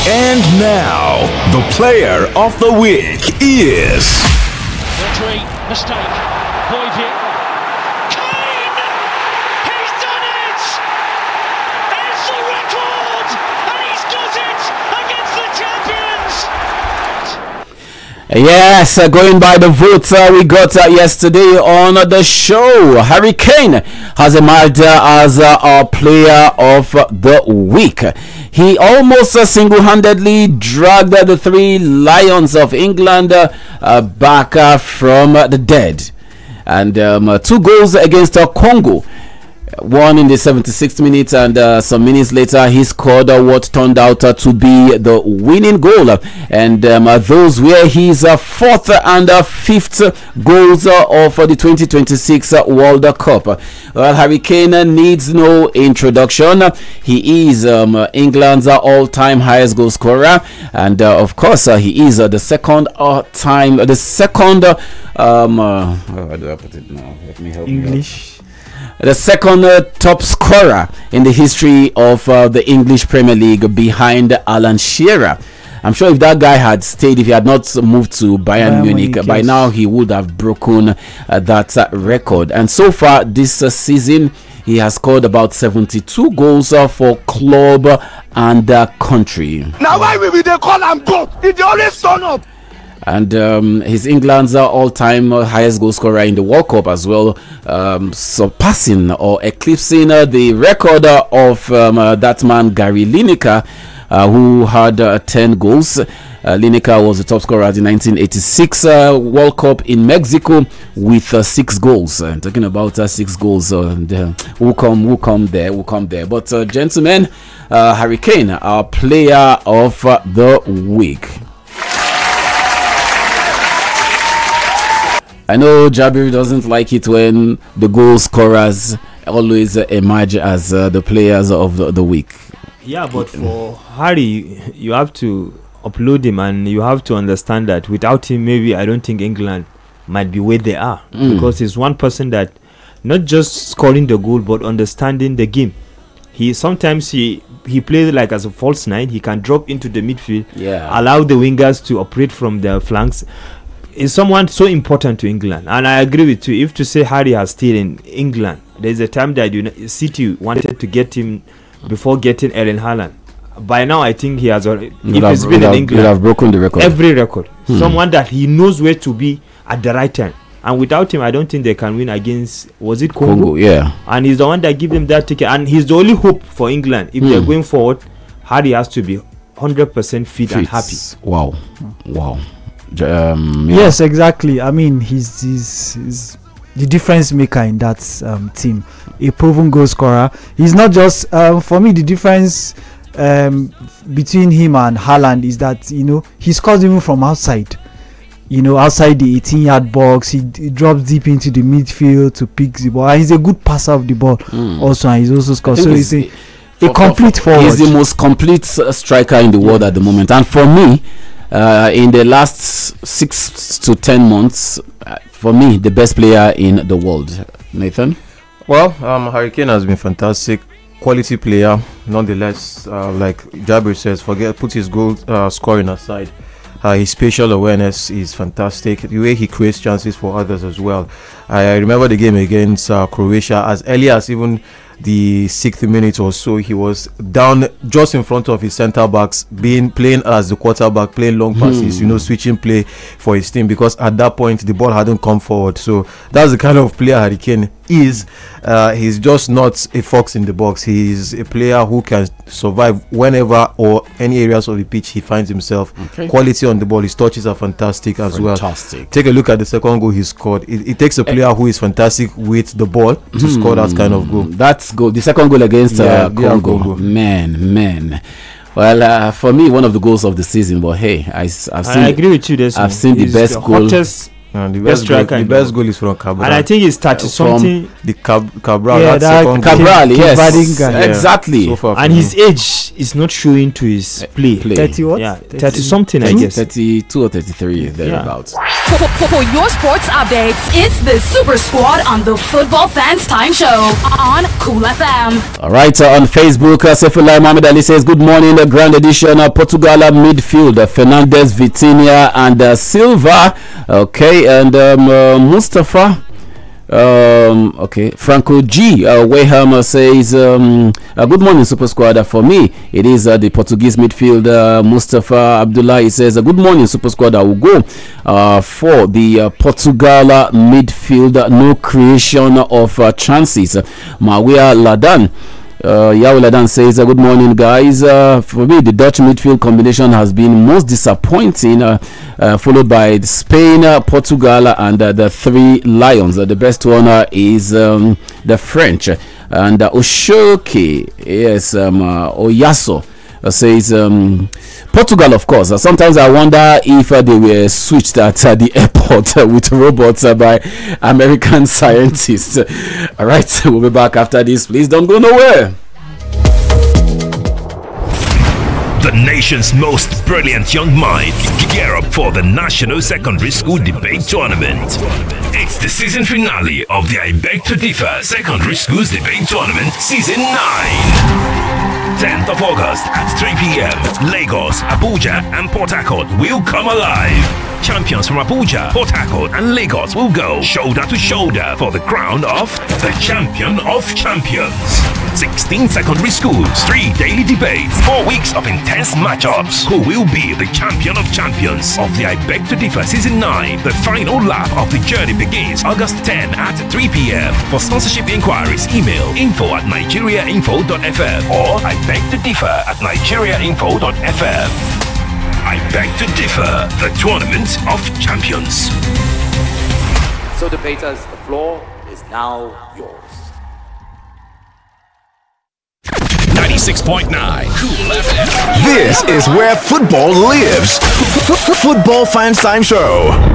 And now, the player of the week is... Rodri, mistake. Højbjerg. Kane! He's done it! It's a record! And he's got it against the champions! Yes, going by the votes we got yesterday on the show, Harry Kane has emerged as our player of the week. He almost single-handedly dragged the three Lions of England back from the dead. And 2 goals against Congo. One in the 76th minute, and some minutes later he scored what turned out to be the winning goal, and those were his 4th and 5th goals of the 2026 World Cup. Well, Harry Kane needs no introduction. He is England's all-time highest goal scorer, and of course he is the second how do I put it now? Let me help English. The second top scorer in the history of the English Premier League, behind Alan Shearer. I'm sure if that guy had stayed, if he had not moved to Bayern Munich, by now he would have broken that record. And so far this season, he has scored about 72 goals for club and country. Now why will they call him God? He always turn up. And he's England's all-time highest goal scorer in the World Cup as well, surpassing or eclipsing the record of that man Gary Lineker, who had 10 goals. Lineker was the top scorer at the 1986 World Cup in Mexico with 6 goals. Talking about 6 goals, we'll come there. But gentlemen, Harry Kane, our player of the week. I know Jabir doesn't like it when the goal scorers always emerge as the players of the week. Yeah, but for Harry, you have to upload him, and you have to understand that without him, maybe I don't think England might be where they are, because he's one person that not just scoring the goal but understanding the game. He sometimes he plays like as a false 9. He can drop into the midfield, allow the wingers to operate from their flanks. Is someone so important to England, and I agree with you. If to say Harry has stayed in England, there's a time that City wanted to get him before getting Erling Haaland. By now, I think he has already. If he's been in England, have broken the record. Every record. Someone that he knows where to be at the right time. And without him, I don't think they can win against. Was it Congo? Yeah. And he's the one that give them that ticket, and he's the only hope for England. If they're going forward, Harry has to be 100% fit and happy. Wow. Yes, exactly. I mean, he's the difference maker in that team. A proven goal scorer. He's not just for me. The difference between him and Haaland is that he scores even from outside. Outside the 18-yard box, he drops deep into the midfield to pick the ball. And he's a good passer of the ball also, and he's also scores. So he's a complete forward. He's the most complete striker in the world at the moment, and for me. In the last 6 to 10 months, for me, the best player in the world. Nathan? Well, Harry Kane has been fantastic, quality player. Nonetheless, like Jabir says, put his goal scoring aside. His spatial awareness is fantastic. The way he creates chances for others as well. I remember the game against Croatia, as early as even the 6th minute or so, he was down just in front of his centre backs, playing as the quarterback, playing long passes, switching play for his team, because at that point the ball hadn't come forward. So that's the kind of player Harry Kane is. He's just not a fox in the box. He's a player who can survive whenever or any areas of the pitch he finds himself. Quality on the ball, his touches are fantastic as well. Take a look at the second goal he scored. It takes a player who is fantastic with the ball to score that kind of goal. That's goal. The second goal against Congo. Man. Well, for me, one of the goals of the season. But hey, I agree with you. I've seen the best goal. And the Best striker best goal is from Cabral. And I think it's 30 something. The Cabral. Yeah, that that second goal. Cabral, yes, Kivadinga. Yeah, exactly. so far And from his him. age is not showing to his play. 30 what? Yeah, 30 something, I guess. 32 or 33 thereabouts. For your sports updates, it's the Super Squad on the Football Fans Time Show on Cool FM. All right, on Facebook, Saifullah Mohamed Ali says, good morning, the grand edition of Portugal midfield, Fernandes, Vitinha, and Silva. Okay, and Mustafa. Okay, Franco G. Weham says, good morning, Super Squad. For me, it is the Portuguese midfield, Mustafa Abdullah. He says, good morning, Super Squad. I will go for the Portugal midfield, no creation of chances. Mawia Ladan. Yao Ladan says, good morning, guys. For me, the Dutch midfield combination has been most disappointing, followed by Spain, Portugal, and the three Lions. The best one is the French. And Oshoke, yes, Oyaso says, Portugal, of course. Sometimes I wonder if they were switched at the airport with robots by American scientists. All right, we'll be back after this. Please don't go nowhere. The nation's most brilliant young minds gear up for the National Secondary School Debate Tournament. It's the season finale of the I Beg to Differ Secondary Schools Debate Tournament Season 9. 10th of August at 3 p.m. Lagos, Abuja, and Port Harcourt will come alive. Champions from Abuja, Port Harcourt, and Lagos will go shoulder to shoulder for the crown of the Champion of Champions. 16 secondary schools, 3 daily debates, 4 weeks of intense matchups. Who will be the Champion of Champions of the I Beg to Differ Season 9? The final lap of the journey begins August 10 at 3 p.m. For sponsorship inquiries, email info@nigeriainfo.fm or I Beg to Differ @nigeriainfo.fm. I Beg to Differ, the Tournament of Champions. So debaters, the floor is now yours. 96.9 Cool FM. This is where football lives. Football Fans Time Show.